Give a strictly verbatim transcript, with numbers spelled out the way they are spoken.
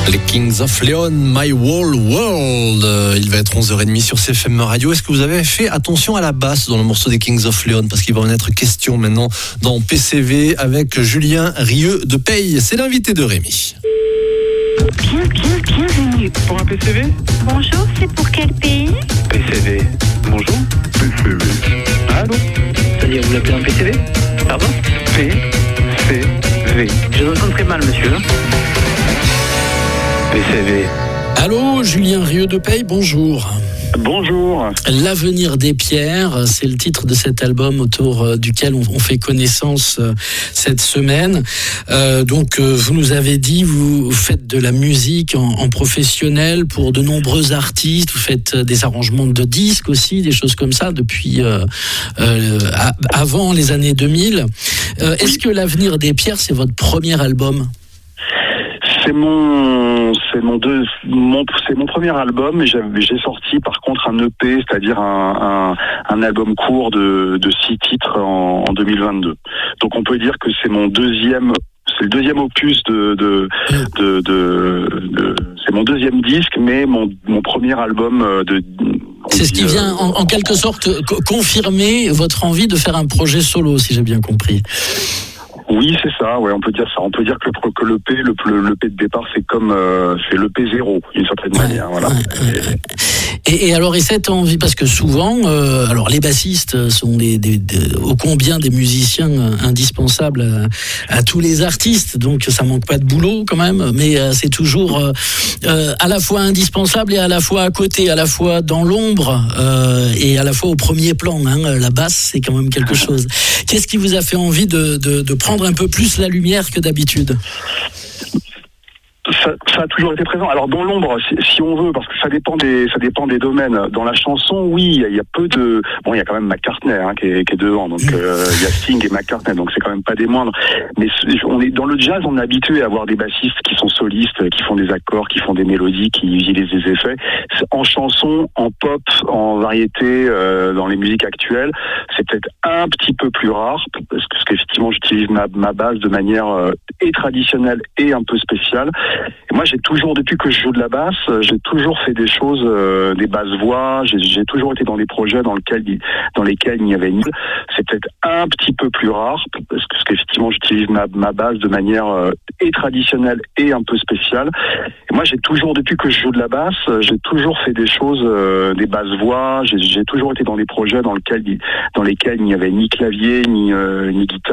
Les Kings of Leon, My Whole World. Euh, il va être onze heures trente sur C F M Radio. Est-ce que vous avez fait attention à la basse dans le morceau des Kings of Leon? Parce qu'il va en être question maintenant dans P C V avec Julien Rieux de Paye. C'est l'invité de Rémi. Bien, bien, bienvenue. Pour un P C V? Bonjour, c'est pour quel pays? P C V. Bonjour. P C V. Allô? C'est-à-dire, vous l'appelez un P C V? Pardon? P C V. Je vous entends très mal, monsieur. P C V. Allô, Julien Rieux de Paye, bonjour. Bonjour. L'avenir des pierres, c'est le titre de cet album autour duquel on, on fait connaissance cette semaine. Euh, donc, euh, vous nous avez dit, vous faites de la musique en, en professionnel pour de nombreux artistes. Vous faites des arrangements de disques aussi, des choses comme ça depuis euh, euh, à, avant les années deux mille. Euh, est-ce que l'avenir des pierres, c'est votre premier album ? C'est mon, c'est mon deux, mon, c'est mon premier album. Et j'ai, j'ai sorti par contre un E P, c'est-à-dire un, un, un album court de, de six titres en, en deux mille vingt-deux. Donc on peut dire que c'est mon deuxième, c'est le deuxième opus de, de, de, de, de c'est mon deuxième disque, mais mon, mon premier album de. C'est ce qui vient en, en quelque sorte co- confirmer votre envie de faire un projet solo, si j'ai bien compris. Oui, c'est ça. Ouais, on peut dire ça. On peut dire que le que l'E P, le le l'E P de départ, c'est comme euh, c'est l'E P zéro d'une certaine ouais, manière. Voilà. Ouais. Et, et alors, et cette envie, parce que souvent, euh, alors les bassistes sont des, des, des ô combien des musiciens indispensables à, à tous les artistes, donc ça manque pas de boulot quand même. Mais euh, c'est toujours euh, euh, à la fois indispensable et à la fois à côté, à la fois dans l'ombre euh, et à la fois au premier plan. Hein. La basse, c'est quand même quelque chose. Qu'est-ce qui vous a fait envie de, de, de prendre un peu plus la lumière que d'habitude? Ça, ça a toujours été présent. Alors dans l'ombre, si, si on veut, parce que ça dépend des, ça dépend des domaines. Dans la chanson, oui, il y a peu de, bon, il y a quand même McCartney hein, qui, est, qui est devant, donc euh, il y a Sting et McCartney, donc c'est quand même pas des moindres. Mais on est dans le jazz, on est habitué à avoir des bassistes qui sont solistes, qui font des accords, qui font des mélodies, qui utilisent des effets. En chanson, en pop, en variété, euh, dans les musiques actuelles, c'est peut-être un petit peu plus rare, parce que, parce qu'effectivement, j'utilise ma, ma base de manière euh, et traditionnelle et un peu spéciale. Et moi, j'ai toujours, depuis que je joue de la basse, j'ai toujours fait des choses, euh, des basses voix. J'ai, j'ai toujours été dans des projets dans lesquels, dans lesquels il y avait une. C'est peut-être un petit peu plus rare, parce que, parce qu'effectivement, j'utilise ma, ma base de manière euh, et traditionnelle et un peu spéciale. Et moi, j'ai toujours, depuis que je joue de la basse, j'ai toujours fait des choses, euh, des basses voix. J'ai, j'ai toujours été dans des projets dans lesquels, dans lesquels il n'y avait ni clavier, ni, euh, ni guitare.